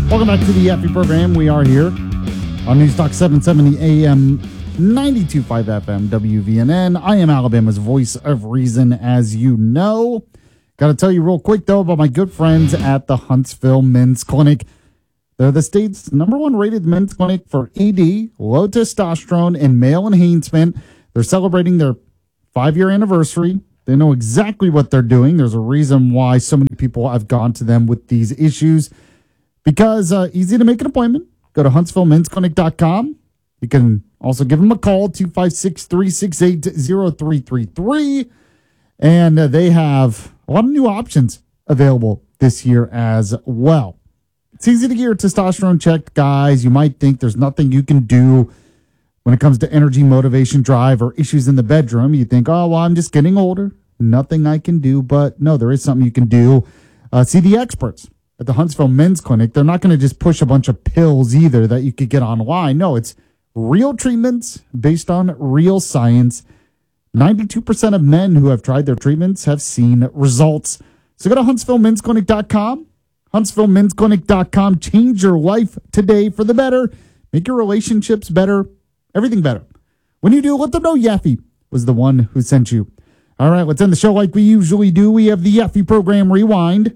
Welcome back to the Yaffe program. We are here on News Talk 770 AM, 92.5 FM, WVNN. I am Alabama's voice of reason, as you know. Got to tell you real quick, though, about my good friends at the Huntsville Men's Clinic. They're the state's #1 rated men's clinic for ED, low testosterone, and male enhancement. They're celebrating their 5-year anniversary. They know exactly what they're doing. There's a reason why so many people have gone to them with these issues. Because easy to make an appointment. Go to HuntsvilleMen'sClinic.com. You can also give them a call, 256-368-0333. And they have a lot of new options available this year as well. It's easy to get your testosterone checked, guys. You might think there's nothing you can do when it comes to energy, motivation, drive, or issues in the bedroom. You think, oh, well, I'm just getting older. Nothing I can do. But no, there is something you can do. See the experts at the Huntsville Men's Clinic. They're not going to just push a bunch of pills either that you could get online. No, it's real treatments based on real science. 92% of men who have tried their treatments have seen results. So go to HuntsvilleMen'sClinic.com. HuntsvilleMen'sClinic.com. Change your life today for the better. Make your relationships better. Everything better. When you do, let them know Yaffe was the one who sent you. All right, let's end the show like we usually do. We have the Yaffe program rewind.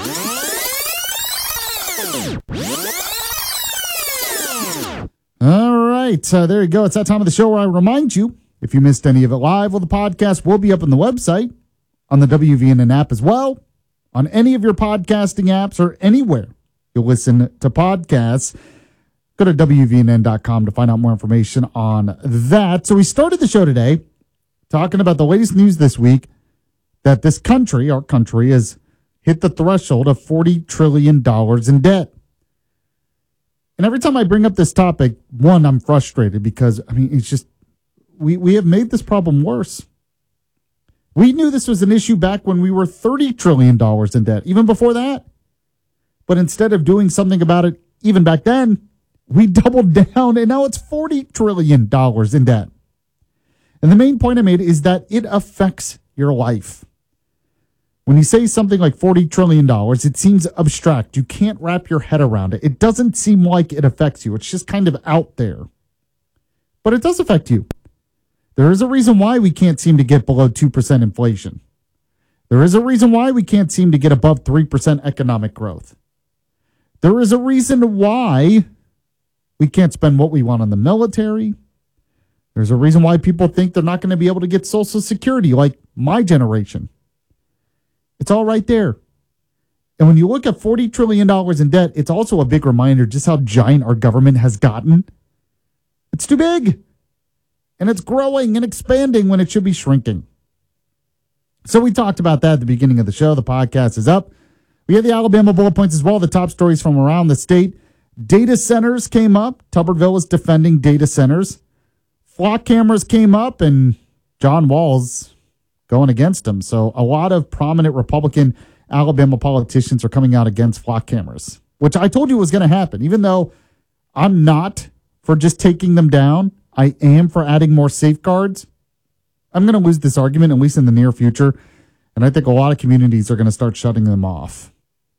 All right, there you go. It's that time of the show where I remind you, if you missed any of it live, well, the podcast will be up on the website, on the WVNN app as well, on any of your podcasting apps or anywhere you listen to podcasts. Go to WVNN.com to find out more information on that. So we started the show today talking about the latest news this week that this country, our country, has hit the threshold of $40 trillion in debt. And every time I bring up this topic, one, I'm frustrated because, it's just, we have made this problem worse. We knew this was an issue back when we were $30 trillion in debt, even before that. But instead of doing something about it, even back then, we doubled down, and now it's $40 trillion in debt. And the main point I made is that it affects your life. When you say something like $40 trillion, it seems abstract. You can't wrap your head around it. It doesn't seem like it affects you. It's just kind of out there. But it does affect you. There is a reason why we can't seem to get below 2% inflation. There is a reason why we can't seem to get above 3% economic growth. There is a reason why we can't spend what we want on the military. There's a reason why people think they're not going to be able to get Social Security like my generation. It's all right there. And when you look at $40 trillion in debt, it's also a big reminder just how giant our government has gotten. It's too big. And it's growing and expanding when it should be shrinking. So we talked about that at the beginning of the show. The podcast is up. We had the Alabama bullet points as well, the top stories from around the state. Data centers came up. Tuberville is defending data centers. Flock cameras came up, and John Walz going against them. So a lot of prominent Republican Alabama politicians are coming out against flock cameras, which I told you was going to happen. Even though I'm not for just taking them down, I am for adding more safeguards. I'm going to lose this argument, at least in the near future. And I think a lot of communities are going to start shutting them off.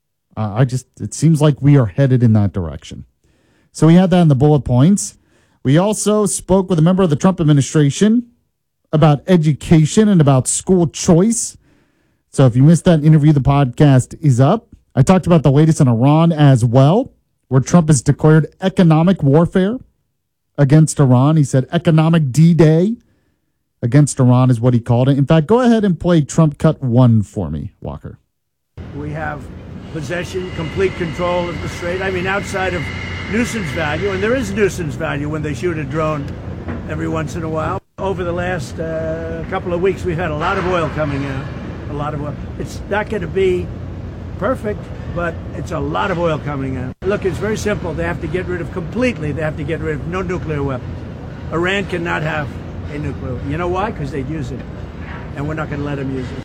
It seems like we are headed in that direction. So we had that in the bullet points. We also spoke with a member of the Trump administration about education and about school choice. So if you missed that interview, the podcast is up. I talked about the latest in Iran as well, where Trump has declared economic warfare against Iran. He said economic D-Day against Iran is what he called it. In fact, go ahead and play Trump Cut 1 for me, Walker. We have possession, complete control of the strait. Outside of nuisance value, and there is nuisance value when they shoot a drone every once in a while. Over the last couple of weeks, we've had a lot of oil coming out. A lot of oil. It's not going to be perfect, but it's a lot of oil coming out. Look, it's very simple. They have to get rid of no nuclear weapons. Iran cannot have a nuclear weapon. You know why? Because they'd use it, and we're not going to let them use it.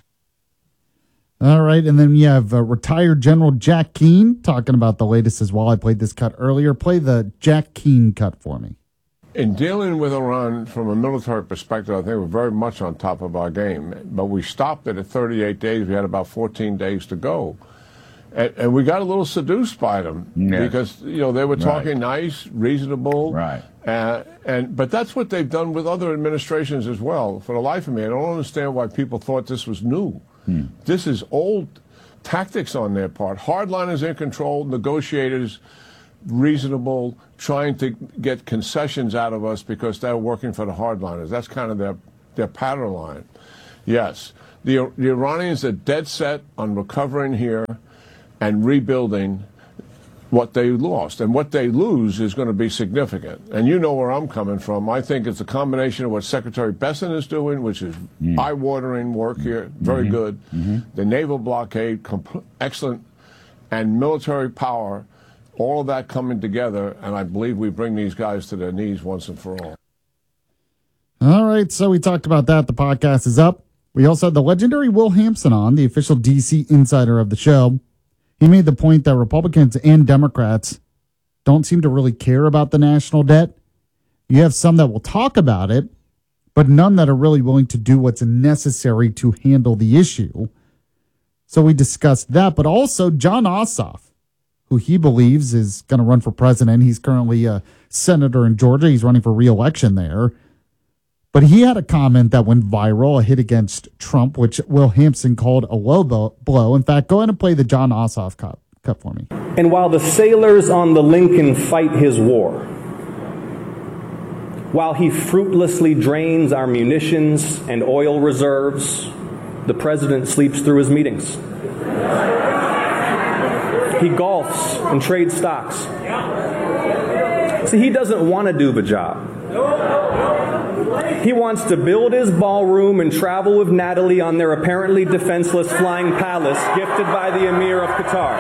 All right, and then you have retired General Jack Keane talking about the latest as well. I played this cut earlier. Play the Jack Keane cut for me. In dealing with Iran from a military perspective, I think we're very much on top of our game. But we stopped it at 38 days. We had about 14 days to go. And we got a little seduced by them because, they were talking nice, reasonable. Right. But that's what they've done with other administrations as well. For the life of me, I don't understand why people thought this was new. This is old tactics on their part. Hardliners in control, negotiators reasonable, trying to get concessions out of us because they're working for the hardliners. That's kind of their pattern line. Yes, the Iranians are dead set on recovering here and rebuilding what they lost. And what they lose is going to be significant. And you know where I'm coming from. I think it's a combination of what Secretary Bessent is doing, which is eye-watering work here, very good. The naval blockade, excellent, and military power, all of that coming together, and I believe we bring these guys to their knees once and for all. All right, so we talked about that. The podcast is up. We also had the legendary Will Hampson on, the official D.C. insider of the show. He made the point that Republicans and Democrats don't seem to really care about the national debt. You have some that will talk about it, but none that are really willing to do what's necessary to handle the issue. So we discussed that, but also Jon Ossoff, who he believes is going to run for president. He's currently a senator in Georgia. He's running for re-election there. But he had a comment that went viral, a hit against Trump, which Will Hampson called a low blow. In fact, go ahead and play the Jon Ossoff cut for me. And while the sailors on the Lincoln fight his war, while he fruitlessly drains our munitions and oil reserves, the president sleeps through his meetings. He golfs and trades stocks. See, he doesn't want to do the job. He wants to build his ballroom and travel with Natalie on their apparently defenseless flying palace gifted by the Emir of Qatar.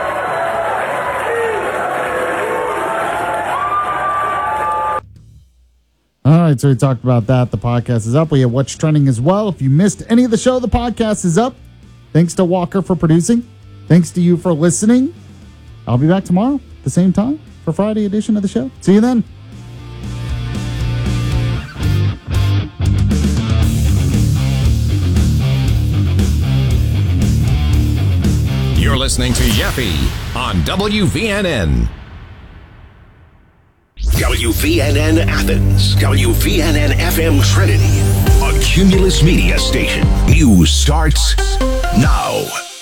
All right, so we talked about that. The podcast is up. We have What's Trending as well. If you missed any of the show, the podcast is up. Thanks to Walker for producing. Thanks to you for listening. I'll be back tomorrow at the same time for Friday edition of the show. See you then. You're listening to Yaffe on WVNN. WVNN Athens, WVNN FM Trinity, a Cumulus Media station. News starts now.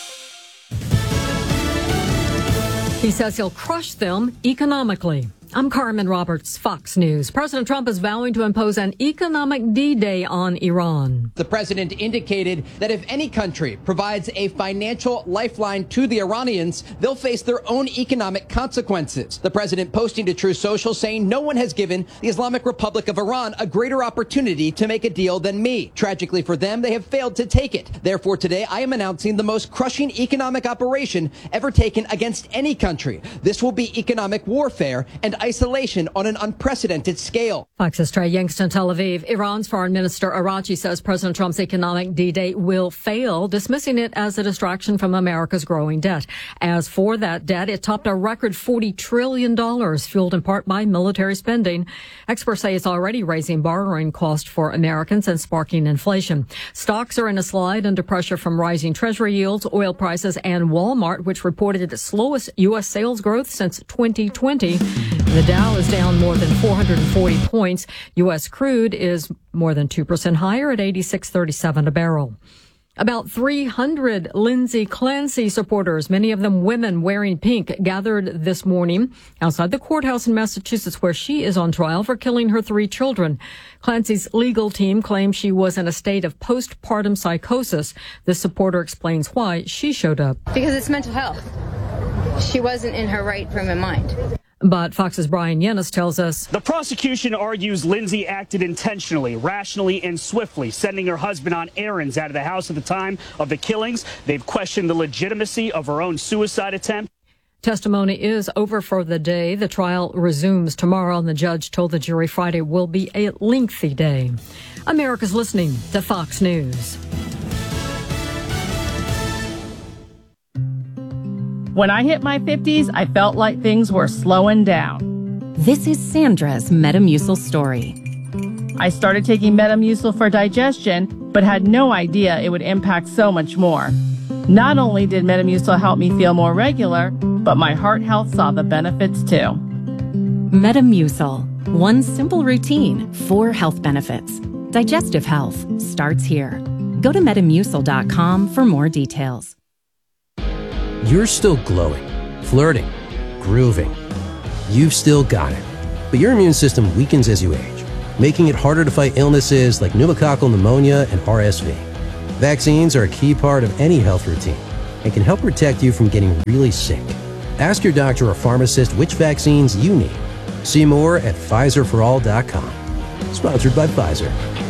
He says he'll crush them economically. I'm Carmen Roberts, Fox News. President Trump is vowing to impose an economic D-Day on Iran. The president indicated that if any country provides a financial lifeline to the Iranians, they'll face their own economic consequences. The president posting to Truth Social saying no one has given the Islamic Republic of Iran a greater opportunity to make a deal than me. Tragically for them, they have failed to take it. Therefore, today I am announcing the most crushing economic operation ever taken against any country. This will be economic warfare and isolation on an unprecedented scale. Fox's Trey Yingst, Tel Aviv. Iran's Foreign Minister Araghchi says President Trump's economic D-Day will fail, dismissing it as a distraction from America's growing debt. As for that debt, it topped a record $40 trillion, fueled in part by military spending. Experts say it's already raising borrowing costs for Americans and sparking inflation. Stocks are in a slide under pressure from rising Treasury yields, oil prices, and Walmart, which reported its slowest U.S. sales growth since 2020. The Dow is down more than 440 points. U.S. crude is more than 2% higher at $86.37 a barrel. About 300 Lindsay Clancy supporters, many of them women wearing pink, gathered this morning outside the courthouse in Massachusetts where she is on trial for killing her 3 children. Clancy's legal team claims she was in a state of postpartum psychosis. This supporter explains why she showed up. Because it's mental health. She wasn't in her right frame of mind. But Fox's Brian Yennis tells us the prosecution argues Lindsay acted intentionally, rationally, and swiftly, sending her husband on errands out of the house at the time of the killings. They've questioned the legitimacy of her own suicide attempt. Testimony is over for the day. The trial resumes tomorrow, and the judge told the jury Friday will be a lengthy day. America's listening to Fox News. When I hit my 50s, I felt like things were slowing down. This is Sandra's Metamucil story. I started taking Metamucil for digestion, but had no idea it would impact so much more. Not only did Metamucil help me feel more regular, but my heart health saw the benefits too. Metamucil. One simple routine, 4 health benefits. Digestive health starts here. Go to Metamucil.com for more details. You're still glowing, flirting, grooving. You've still got it. But your immune system weakens as you age, making it harder to fight illnesses like pneumococcal pneumonia and RSV. Vaccines are a key part of any health routine and can help protect you from getting really sick. Ask your doctor or pharmacist which vaccines you need. See more at PfizerForAll.com. Sponsored by Pfizer.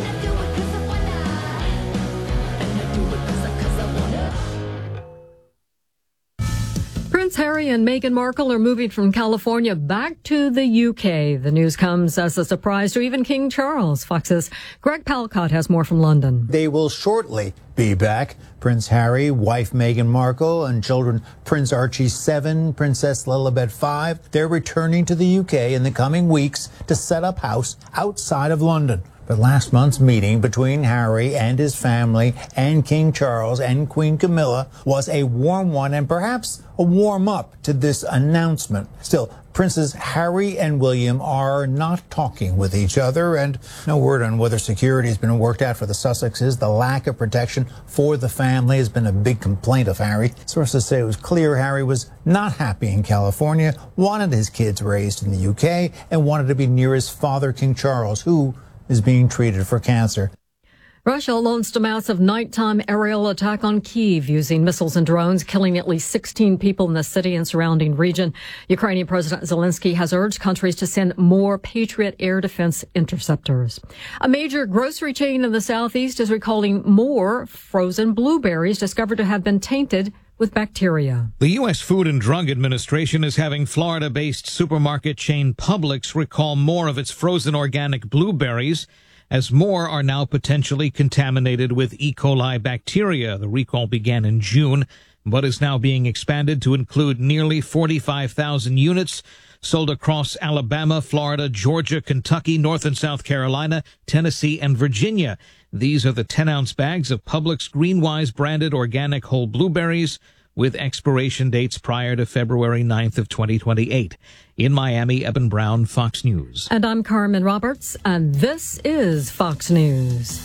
Prince Harry and Meghan Markle are moving from California back to the UK. The news comes as a surprise to even King Charles. Fox's Greg Palcott has more from London. They will shortly be back. Prince Harry, wife Meghan Markle, and children Prince Archie 7, Princess Lilibet 5. They're returning to the UK in the coming weeks to set up house outside of London. But last month's meeting between Harry and his family and King Charles and Queen Camilla was a warm one and perhaps a warm-up to this announcement. Still, Princes Harry and William are not talking with each other, and no word on whether security has been worked out for the Sussexes. The lack of protection for the family has been a big complaint of Harry. Sources say it was clear Harry was not happy in California, wanted his kids raised in the UK, and wanted to be near his father, King Charles, who is being treated for cancer. Russia launched a massive nighttime aerial attack on Kyiv using missiles and drones, killing at least 16 people in the city and surrounding region. Ukrainian President Zelensky has urged countries to send more Patriot air defense interceptors. A major grocery chain in the southeast is recalling more frozen blueberries discovered to have been tainted with bacteria. The U.S. Food and Drug Administration is having Florida-based supermarket chain Publix recall more of its frozen organic blueberries, as more are now potentially contaminated with E. coli bacteria. The recall began in June, but is now being expanded to include nearly 45,000 units sold across Alabama, Florida, Georgia, Kentucky, North and South Carolina, Tennessee, and Virginia. These are the 10-ounce bags of Publix Greenwise branded organic whole blueberries with expiration dates prior to February 9th of 2028. In Miami, Eben Brown, Fox News. And I'm Carmen Roberts, and this is Fox News.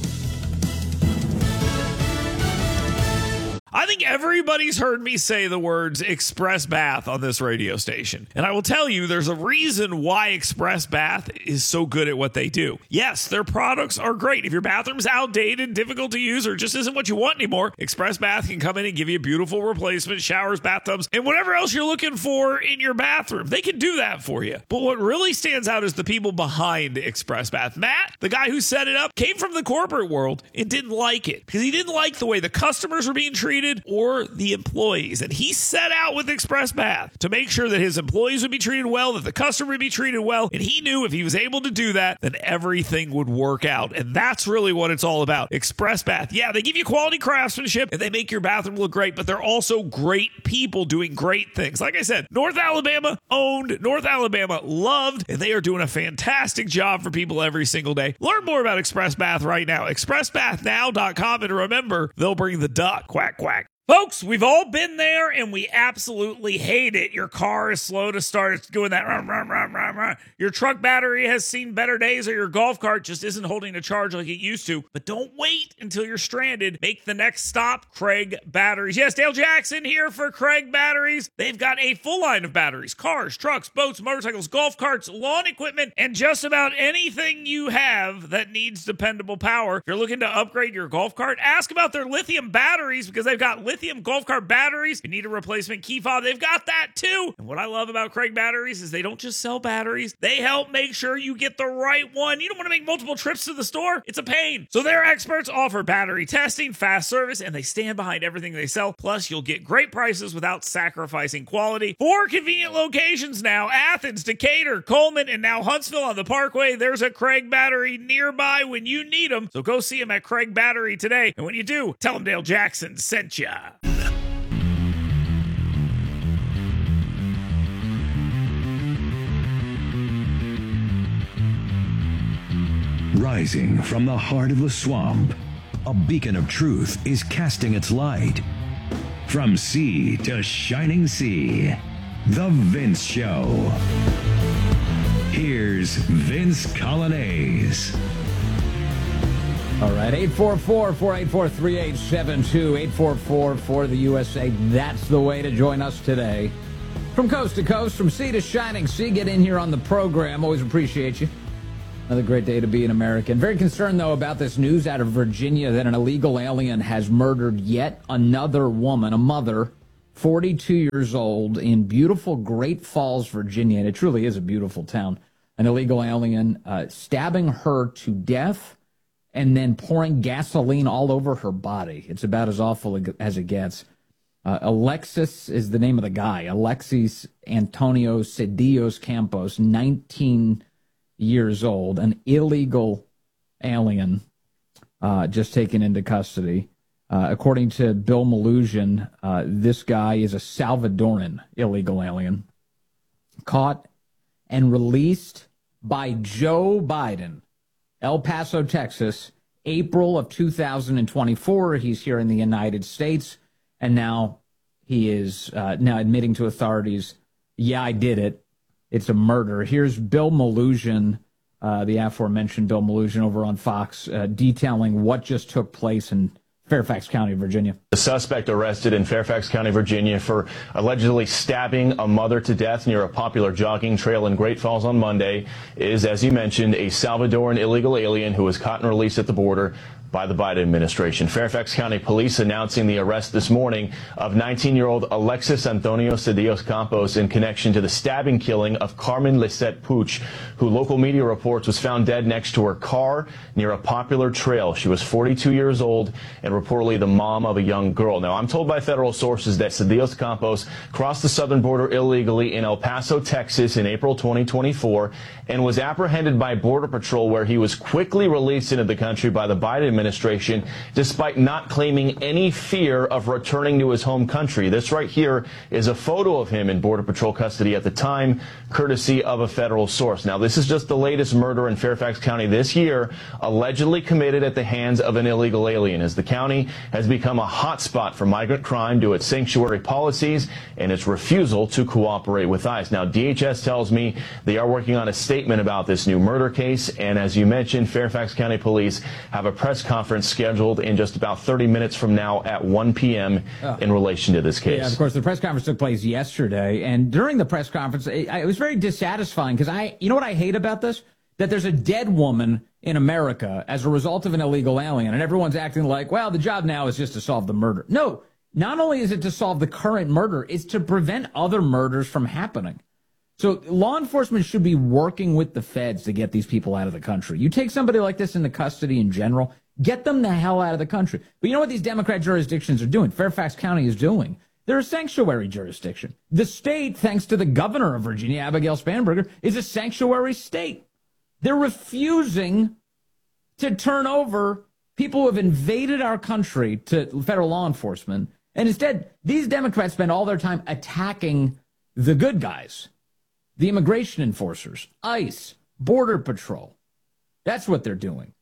I think everybody's heard me say the words Express Bath on this radio station. And I will tell you, there's a reason why Express Bath is so good at what they do. Yes, their products are great. If your bathroom's outdated, difficult to use, or just isn't what you want anymore, Express Bath can come in and give you a beautiful replacement, showers, bathtubs, and whatever else you're looking for in your bathroom. They can do that for you. But what really stands out is the people behind Express Bath. Matt, the guy who set it up, came from the corporate world and didn't like it because he didn't like the way the customers were being treated or the employees. And he set out with Express Bath to make sure that his employees would be treated well, that the customer would be treated well. And he knew if he was able to do that, then everything would work out. And that's really what it's all about. Express Bath. Yeah, they give you quality craftsmanship and they make your bathroom look great, but they're also great people doing great things. Like I said, North Alabama owned, North Alabama loved, and they are doing a fantastic job for people every single day. Learn more about Express Bath right now. ExpressBathNow.com. And remember, they'll bring the duck. Quack, quack. Folks, we've all been there, and we absolutely hate it. Your car is slow to start. It's doing that. Rum, rum, rum, rum, rum. Your truck battery has seen better days, or your golf cart just isn't holding a charge like it used to. But don't wait until you're stranded. Make the next stop, Craig Batteries. Yes, Dale Jackson here for Craig Batteries. They've got a full line of batteries. Cars, trucks, boats, motorcycles, golf carts, lawn equipment, and just about anything you have that needs dependable power. If you're looking to upgrade your golf cart, ask about their lithium batteries because they've got lithium golf cart batteries. If you need a replacement key fob, they've got that too. And what I love about Craig Batteries is they don't just sell batteries. They help make sure you get the right one. You don't want to make multiple trips to the store. It's a pain. So their experts offer battery testing, fast service, and they stand behind everything they sell. Plus, you'll get great prices without sacrificing quality. 4 convenient locations now: Athens, Decatur, Coleman, and now Huntsville on the Parkway. There's a Craig Battery nearby when you need them. So go see them at Craig Battery today. And when you do, tell them Dale Jackson sent ya. Rising from the heart of the swamp, a beacon of truth is casting its light. From sea to shining sea, The Vince Show. Here's Vince Coglianese. All right, 844-484-3872, 844 for the USA. That's the way to join us today. From coast to coast, from sea to shining sea, get in here on the program. Always appreciate you. Another great day to be an American. Very concerned, though, about this news out of Virginia that an illegal alien has murdered yet another woman, a mother, 42 years old, in beautiful Great Falls, Virginia. And it truly is a beautiful town. An illegal alien stabbing her to death and then pouring gasoline all over her body. It's about as awful as it gets. Alexis is the name of the guy. Alexis Antonio Cedillos Campos, 19 years old, an illegal alien just taken into custody. According to Bill Malugin, this guy is a Salvadoran illegal alien caught and released by Joe Biden, El Paso, Texas, April of 2024. He's here in the United States, and now he is now admitting to authorities, yeah, I did it. It's a murder. Here's Bill Malugin, the aforementioned Bill Malugin over on Fox, detailing what just took place in Fairfax County, Virginia. The suspect arrested in Fairfax County, Virginia for allegedly stabbing a mother to death near a popular jogging trail in Great Falls on Monday is, as you mentioned, a Salvadoran illegal alien who was caught and released at the border by the Biden administration. Fairfax County Police announcing the arrest this morning of 19-year-old Alexis Antonio Cedillos Campos in connection to the stabbing killing of Carmen Lisette Puch, who local media reports was found dead next to her car near a popular trail. She was 42 years old and reportedly the mom of a young girl. Now, I'm told by federal sources that Cedillos Campos crossed the southern border illegally in El Paso, Texas in April 2024 and was apprehended by Border Patrol, where he was quickly released into the country by the Biden administration, despite not claiming any fear of returning to his home country. This right here is a photo of him in Border Patrol custody at the time, courtesy of a federal source. Now, this is just the latest murder in Fairfax County this year, allegedly committed at the hands of an illegal alien, as the county has become a hotspot for migrant crime due to its sanctuary policies and its refusal to cooperate with ICE. Now, DHS tells me they are working on a statement about this new murder case, and as you mentioned, Fairfax County Police have a press conference scheduled in just about 30 minutes from now at 1 p.m. in relation to this case. Yeah, of course, the press conference took place yesterday, and during the press conference, it was very dissatisfying because you know what I hate about this? That there's a dead woman in America as a result of an illegal alien, and everyone's acting like, well, the job now is just to solve the murder. No, not only is it to solve the current murder, it's to prevent other murders from happening. So law enforcement should be working with the feds to get these people out of the country. You take somebody like this into custody in general, get them the hell out of the country. But you know what these Democrat jurisdictions are doing? Fairfax County is doing. They're a sanctuary jurisdiction. The state, thanks to the governor of Virginia, Abigail Spanberger, is a sanctuary state. They're refusing to turn over people who have invaded our country to federal law enforcement. And instead, these Democrats spend all their time attacking the good guys, the immigration enforcers, ICE, Border Patrol. That's what they're doing.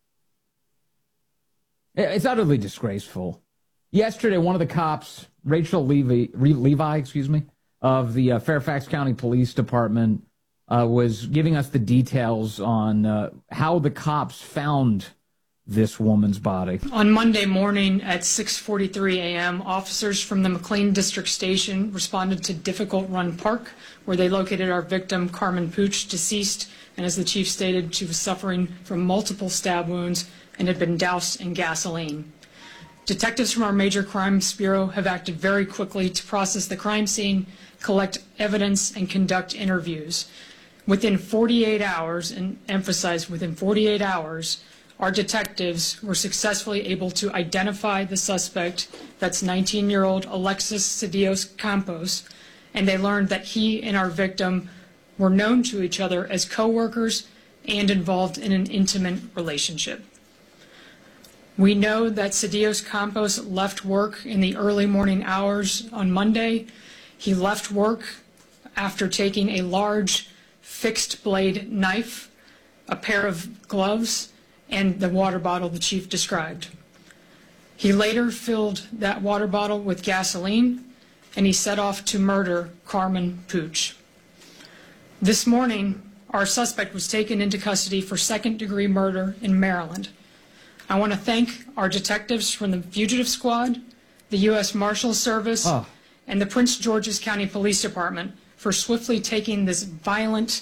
It's utterly disgraceful. Yesterday, one of the cops, Rachel Levi, of the Fairfax County Police Department, was giving us the details on how the cops found this woman's body. On Monday morning at 6:43 a.m., officers from the McLean District Station responded to Difficult Run Park, where they located our victim, Carmen Puch, deceased, and as the chief stated, she was suffering from multiple stab wounds and had been doused in gasoline. Detectives from our Major Crimes Bureau have acted very quickly to process the crime scene, collect evidence, and conduct interviews. Within 48 hours, and emphasize within 48 hours, our detectives were successfully able to identify the suspect, that's 19-year-old Alexis Cedillos Campos, and they learned that he and our victim were known to each other as co-workers and involved in an intimate relationship. We know that Cedillos Campos left work in the early morning hours on Monday. He left work after taking a large fixed blade knife, a pair of gloves, and the water bottle the chief described. He later filled that water bottle with gasoline, and he set off to murder Carmen Puch. This morning, our suspect was taken into custody for second-degree murder in Maryland. I want to thank our detectives from the Fugitive Squad, the U.S. Marshals Service, and the Prince George's County Police Department for swiftly taking this violent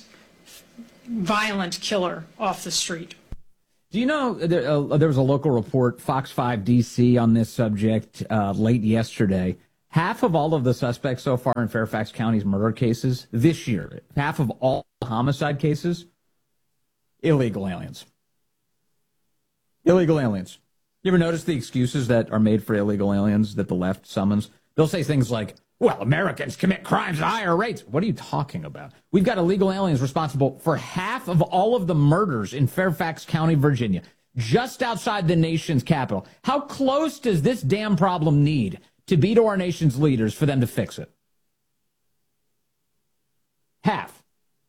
killer off the street. Do you know there was a local report, Fox 5 DC, on this subject late yesterday? Half of all of the suspects so far in Fairfax County's murder cases this year, half of all homicide cases, illegal aliens. Illegal aliens. You ever notice the excuses that are made for illegal aliens that the left summons? They'll say things like, well, Americans commit crimes at higher rates. What are you talking about? We've got illegal aliens responsible for half of all of the murders in Fairfax County, Virginia, just outside the nation's capital. How close does this damn problem need to be to our nation's leaders for them to fix it? Half.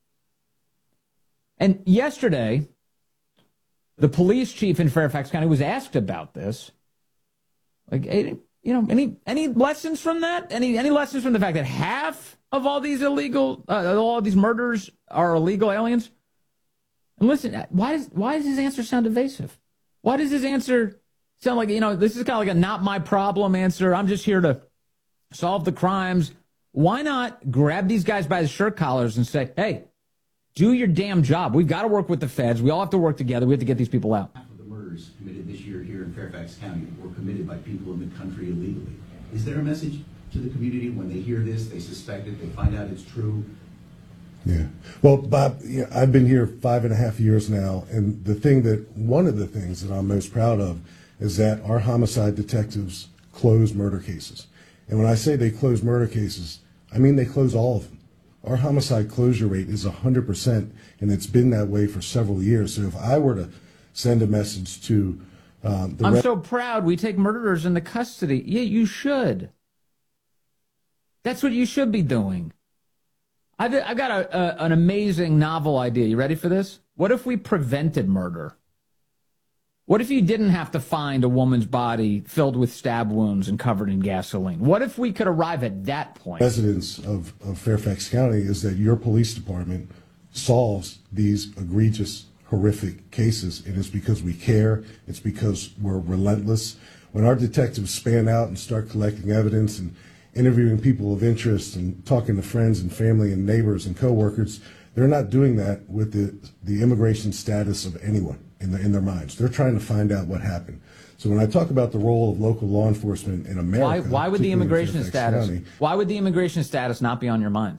And yesterday, the police chief in Fairfax County was asked about this. Like, any lessons from that? Any lessons from the fact that half of all these all these murders are illegal aliens? And listen, why does his answer sound evasive? Why does his answer sound like, this is kind of like a not my problem answer. I'm just here to solve the crimes. Why not grab these guys by the shirt collars and say, hey, do your damn job. We've got to work with the feds. We all have to work together. We have to get these people out. Half of the murders committed this year here in Fairfax County were committed by people in the country illegally. Is there a message to the community when they hear this, they suspect it, they find out it's true? Yeah. Well, Bob, I've been here 5.5 years now, and one of the things that I'm most proud of is that our homicide detectives close murder cases. And when I say they close murder cases, I mean they close all of them. Our homicide closure rate is 100%, and it's been that way for several years. So if I were to send a message to I'm so proud we take murderers into custody. Yeah, you should. That's what you should be doing. I've got an amazing novel idea. You ready for this? What if we prevented murder? What if you didn't have to find a woman's body filled with stab wounds and covered in gasoline? What if we could arrive at that point? Residents of Fairfax County is that your police department solves these egregious, horrific cases, and it's because we care. It's because we're relentless. When our detectives span out and start collecting evidence and interviewing people of interest and talking to friends and family and neighbors and coworkers, they're not doing that with the immigration status of anyone in their minds. They're trying to find out what happened. So when I talk about the role of local law enforcement in America, why would the immigration status? County, why would the immigration status not be on your mind?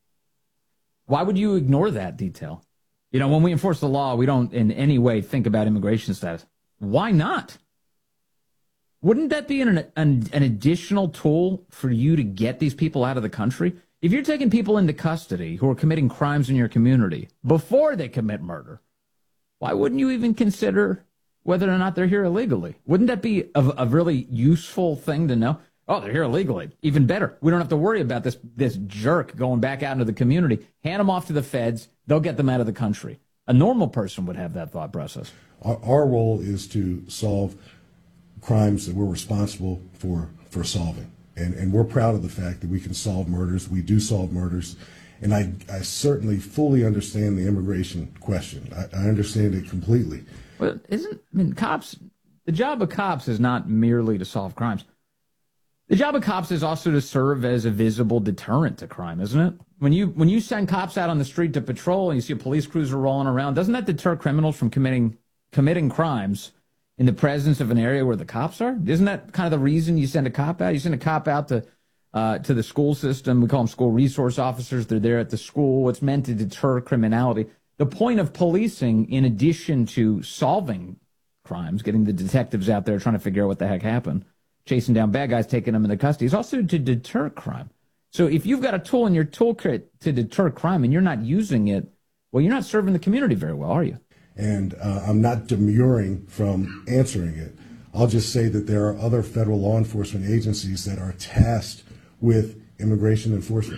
Why would you ignore that detail? When we enforce the law, we don't in any way think about immigration status. Why not? Wouldn't that be an additional tool for you to get these people out of the country? If you're taking people into custody who are committing crimes in your community before they commit murder, why wouldn't you even consider whether or not they're here illegally? Wouldn't that be a really useful thing to know? Oh, they're here illegally. Even better. We don't have to worry about this jerk going back out into the community. Hand them off to the feds. They'll get them out of the country. A normal person would have that thought process. Our role is to solve crimes that we're responsible for solving. And we're proud of the fact that we can solve murders. We do solve murders. And I certainly fully understand the immigration question. I understand it completely. Well, cops, the job of cops is not merely to solve crimes. The job of cops is also to serve as a visible deterrent to crime, isn't it? When you send cops out on the street to patrol and you see a police cruiser rolling around, doesn't that deter criminals from committing crimes in the presence of an area where the cops are? Isn't that kind of the reason you send a cop out? You send a cop out to the school system. We call them school resource officers. They're there at the school. It's meant to deter criminality. The point of policing, in addition to solving crimes, getting the detectives out there trying to figure out what the heck happened, chasing down bad guys, taking them into custody, is also to deter crime. So if you've got a tool in your toolkit to deter crime and you're not using it, well, you're not serving the community very well, are you? And I'm not demurring from answering it. I'll just say that there are other federal law enforcement agencies that are tasked with immigration enforcement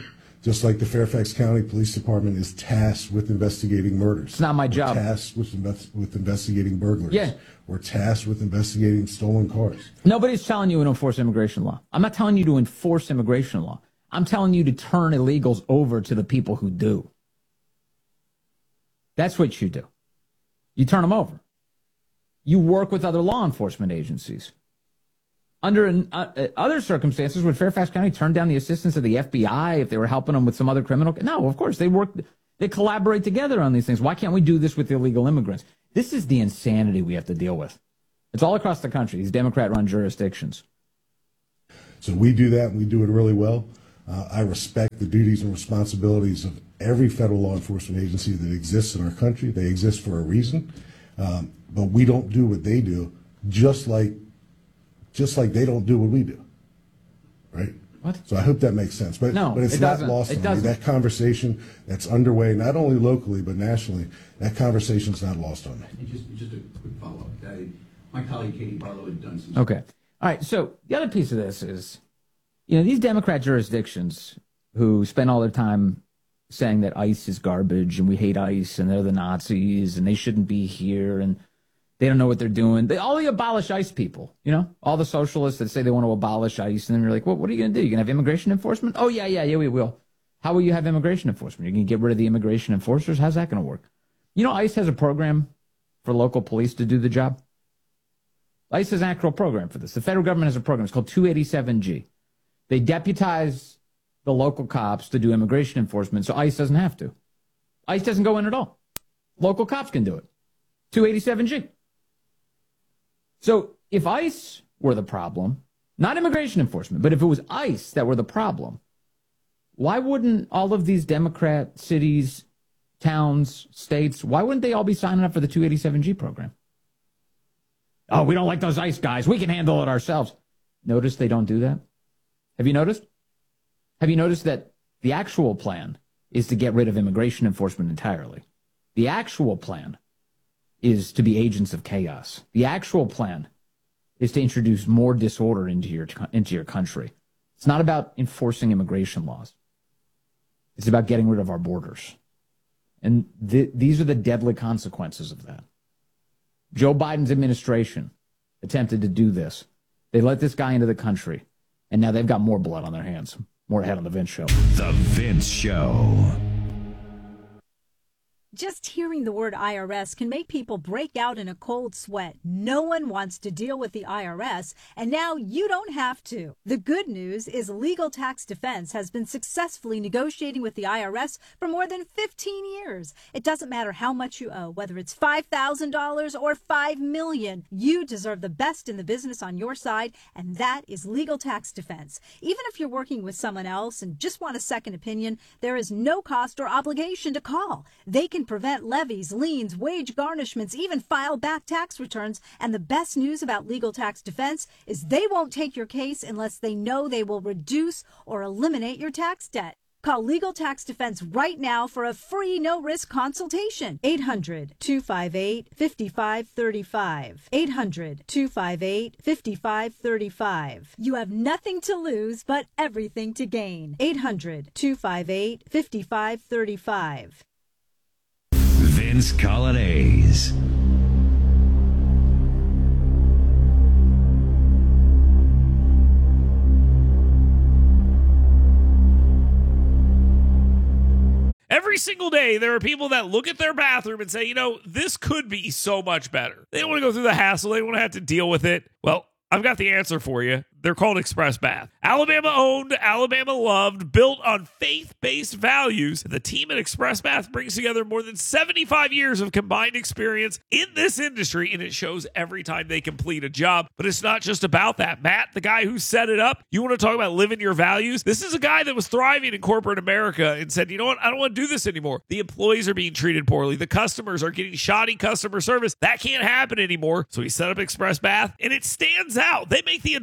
Just like the Fairfax County Police Department is tasked with investigating murders. It's not my job. We're tasked with investigating burglaries. Yeah. We're tasked with investigating stolen cars. Nobody's telling you to enforce immigration law. I'm not telling you to enforce immigration law. I'm telling you to turn illegals over to the people who do. That's what you do. You turn them over. You work with other law enforcement agencies. Under other circumstances, would Fairfax County turn down the assistance of the FBI if they were helping them with some other criminal? No, of course. They collaborate together on these things. Why can't we do this with illegal immigrants? This is the insanity we have to deal with. It's all across the country, these Democrat-run jurisdictions. So we do that, and we do it really well. I respect the duties and responsibilities of every federal law enforcement agency that exists in our country. They exist for a reason, but we don't do what they do, just like they don't do what we do, right? What? So I hope that makes sense. But it's not lost on me. That conversation that's underway, not only locally but nationally, that conversation's not lost on me. And just a quick follow-up. My colleague Katie Barlow had done some... Okay. All right, so the other piece of this is, these Democrat jurisdictions who spend all their time saying that ICE is garbage and we hate ICE and they're the Nazis and they shouldn't be here and they don't know what they're doing. All the abolish ICE people, all the socialists that say they want to abolish ICE, and then you're like, well, what are you going to do? You're going to have immigration enforcement? Oh, yeah, we will. How will you have immigration enforcement? You're going to get rid of the immigration enforcers? How's that going to work? ICE has a program for local police to do the job. ICE has an actual program for this. The federal government has a program. It's called 287G. They deputize the local cops to do immigration enforcement, so ICE doesn't have to. ICE doesn't go in at all. Local cops can do it. 287G. So if ICE were the problem, not immigration enforcement, but if it was ICE that were the problem, why wouldn't all of these Democrat cities, towns, states, why wouldn't they all be signing up for the 287G program? Oh, we don't like those ICE guys. We can handle it ourselves. Notice they don't do that? Have you noticed? Have you noticed that the actual plan is to get rid of immigration enforcement entirely? The actual plan is to be agents of chaos. The actual plan is to introduce more disorder into your country. It's not about enforcing immigration laws. It's about getting rid of our borders. And these are the deadly consequences of that. Joe Biden's administration attempted to do this. They let this guy into the country, and now they've got more blood on their hands. More ahead on The Vince Show. The Vince Show. Just hearing the word IRS can make people break out in a cold sweat. No one wants to deal with the IRS, and now you don't have to. The good news is Legal Tax Defense has been successfully negotiating with the IRS for more than 15 years. It doesn't matter how much you owe, whether it's $5,000 or $5 million. You deserve the best in the business on your side, and that is Legal Tax Defense. Even if you're working with someone else and just want a second opinion, there is no cost or obligation to call. They can prevent levies, liens, wage garnishments, even file back tax returns. And the best news about Legal Tax Defense is they won't take your case unless they know they will reduce or eliminate your tax debt. Call Legal Tax Defense right now for a free no-risk consultation. 800-258-5535. 800-258-5535. You have nothing to lose but everything to gain. 800-258-5535. Vince Colonnese. Every single day, there are people that look at their bathroom and say, this could be so much better. They don't want to go through the hassle. They don't want to have to deal with it. Well, I've got the answer for you. They're called Express Bath. Alabama owned, Alabama loved, built on faith-based values. The team at Express Bath brings together more than 75 years of combined experience in this industry, and it shows every time they complete a job. But it's not just about that. Matt, the guy who set it up, you want to talk about living your values? This is a guy that was thriving in corporate America and said, you know what? I don't want to do this anymore. The employees are being treated poorly. The customers are getting shoddy customer service. That can't happen anymore. So he set up Express Bath, and it stands out. They make the entire process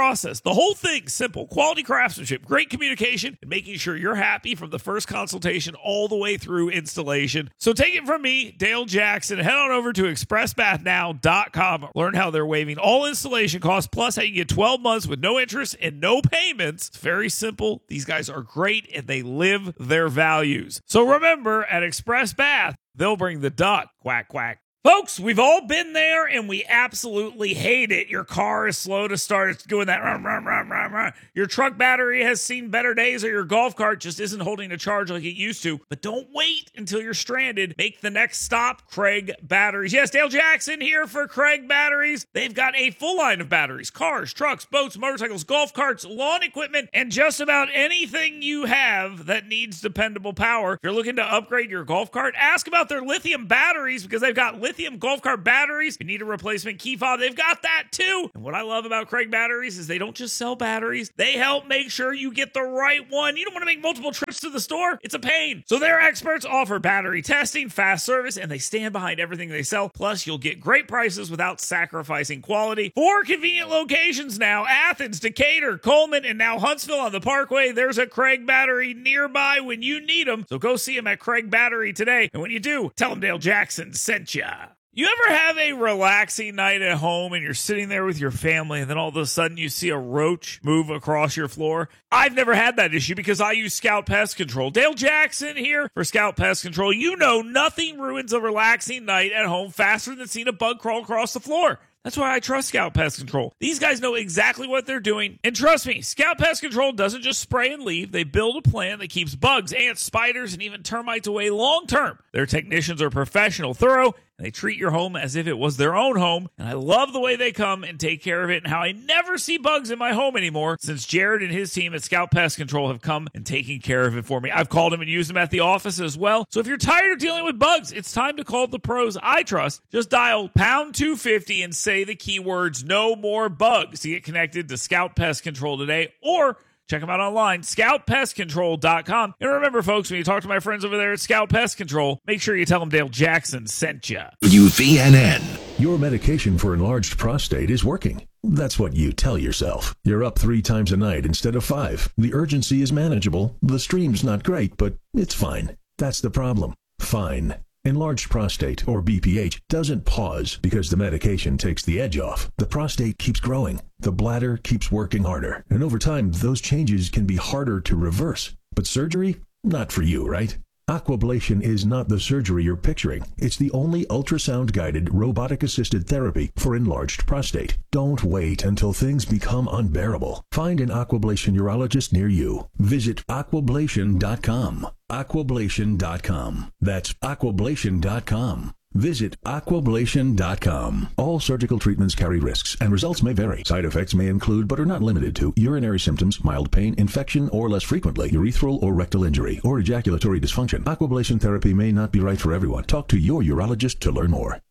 process. The whole thing's simple. Quality craftsmanship, great communication, and making sure you're happy from the first consultation all the way through installation. So take it from me, Dale Jackson. Head on over to expressbathnow.com. Learn how they're waiving all installation costs, plus how you get 12 months with no interest and no payments. It's very simple. These guys are great, and they live their values. So remember, at Express Bath, they'll bring the duck. Quack, quack. Folks, we've all been there, and we absolutely hate it. Your car is slow to start. It's doing that. Rum, rum, rum, rum, rum. Your truck battery has seen better days, or your golf cart just isn't holding a charge like it used to. But don't wait until you're stranded. Make the next stop, Craig Batteries. Yes, Dale Jackson here for Craig Batteries. They've got a full line of batteries. Cars, trucks, boats, motorcycles, golf carts, lawn equipment, and just about anything you have that needs dependable power. If you're looking to upgrade your golf cart, ask about their lithium batteries, because they've got lithium golf cart batteries. You need a replacement key fob, they've got that too. And what I love about Craig Batteries is they don't just sell batteries, they help make sure you get the right one. You don't want to make multiple trips to the store, it's a pain. So their experts offer battery testing, fast service, and they stand behind everything they sell. Plus, you'll get great prices without sacrificing quality. 4 convenient locations now: Athens, Decatur, Coleman, and now Huntsville on the Parkway. There's a Craig Battery nearby when you need them. So go see them at Craig Battery today. And when you do, tell them Dale Jackson sent ya. You ever have a relaxing night at home and you're sitting there with your family and then all of a sudden you see a roach move across your floor? I've never had that issue because I use Scout Pest Control. Dale Jackson here for Scout Pest Control. You know nothing ruins a relaxing night at home faster than seeing a bug crawl across the floor. That's why I trust Scout Pest Control. These guys know exactly what they're doing. And trust me, Scout Pest Control doesn't just spray and leave. They build a plan that keeps bugs, ants, spiders, and even termites away long term. Their technicians are professional, thorough, and they treat your home as if it was their own home. And I love the way they come and take care of it, and how I never see bugs in my home anymore since Jared and his team at Scout Pest Control have come and taken care of it for me. I've called them and used them at the office as well. So if you're tired of dealing with bugs, it's time to call the pros I trust. Just dial pound 250 and say the keywords "no more bugs" to get connected to Scout Pest Control today, or check them out online, scoutpestcontrol.com. And remember, folks, when you talk to my friends over there at Scout Pest Control, make sure you tell them Dale Jackson sent you. WVNN. Your medication for enlarged prostate is working. That's what you tell yourself. You're up 3 times a night instead of 5. The urgency is manageable. The stream's not great, but it's fine. That's the problem. Fine. Enlarged prostate, or BPH, doesn't pause because the medication takes the edge off. The prostate keeps growing. The bladder keeps working harder. And over time, those changes can be harder to reverse. But surgery? Not for you, right? Aquablation is not the surgery you're picturing. It's the only ultrasound-guided, robotic-assisted therapy for enlarged prostate. Don't wait until things become unbearable. Find an Aquablation urologist near you. Visit aquablation.com. Aquablation.com. That's aquablation.com. Visit aquablation.com. All surgical treatments carry risks, and results may vary. Side effects may include, but are not limited to, urinary symptoms, mild pain, infection, or less frequently, urethral or rectal injury, or ejaculatory dysfunction. Aquablation therapy may not be right for everyone. Talk to your urologist to learn more.